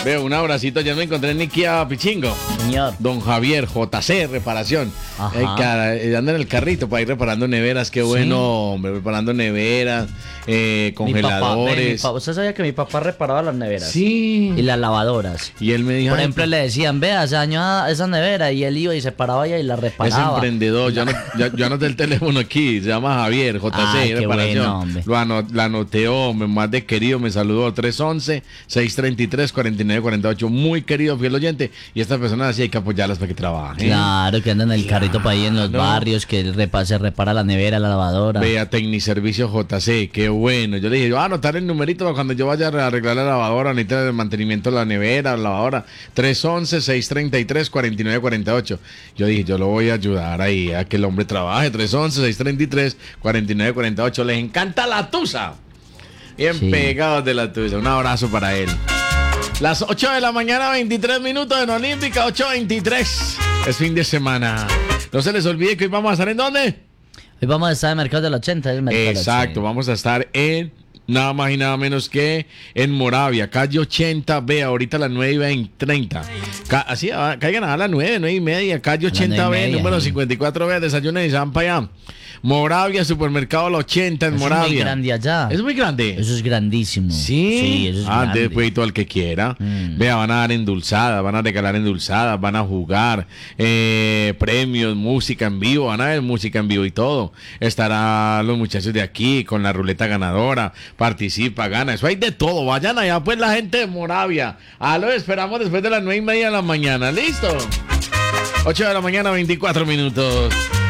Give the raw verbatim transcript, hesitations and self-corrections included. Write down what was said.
Veo un abracito, ya me encontré en Nikia Pichingo. Señor. Don Javier, J C Reparación. Ajá. Eh, cara, eh, anda en el carrito para ir reparando neveras, qué bueno, Sí. hombre, reparando neveras, eh, Mi papá, ve, mi congeladores. papá- ¿Usted sabía que mi papá reparaba las neveras? Sí. Y las lavadoras. Y él me dijo, Por "Ay, ejemplo, le decían, vea, se dañó esa nevera. Y él iba y se paraba allá y la es reparaba. emprendedor, yo, no, ya- yo anoté el teléfono aquí, se llama Javier, J C Ay, qué Reparación. bueno, hombre. Lo ano- la anoté, hombre, más de querido, me saludó, tres once, seis treinta y tres, cuarenta y nueve cuarenta y ocho, muy querido, fiel oyente, y esta persona así hay que apoyarlas para que trabajen. Claro, que andan en el carrito para ahí en los Claro. barrios, que repa- se repara la nevera, la lavadora. Vea, Tecniservicio J C, qué bueno. Yo le dije, yo voy a anotar el numerito para cuando yo vaya a arreglar la lavadora, necesita el mantenimiento de la nevera, la lavadora. tres once, seis treinta y tres, cuarenta y nueve cuarenta y ocho. Yo dije, yo lo voy a ayudar ahí a que el hombre trabaje. tres once, seis treinta y tres, cuarenta y nueve cuarenta y ocho. Les encanta la tusa. Bien Sí. pegados de la tusa. Un abrazo para él. Las ocho de la mañana, veintitrés minutos en Olímpica, ocho veintitrés. Es fin de semana. No se les olvide que hoy vamos a estar en dónde. Hoy vamos a estar en el mercado del ochenta. Es el mercado del Exacto, ochenta. vamos a estar en nada más y nada menos que en Moravia, calle ochenta B, ahorita a las nueve y treinta. Ca así, ah, caigan a las nueve, nueve y media, calle las ochenta nueve y B, media, número sí. cincuenta y cuatro B, desayunen y se van para allá. Moravia, supermercado La ochenta en Eso Moravia. es muy grande allá. Es muy grande. Eso es grandísimo. Sí, Sí, eso es ah, grande. después todo el que quiera. Mm. Vea, van a dar endulzadas, van a regalar endulzadas, van a jugar, eh, premios, música en vivo, van a ver música en vivo y todo. Estarán los muchachos de aquí con la ruleta ganadora, participa, gana, eso hay de todo. Vayan allá, pues la gente de Moravia. Ah, lo esperamos después de las nueve y media de la mañana. ¿Listo? ocho de la mañana, veinticuatro minutos.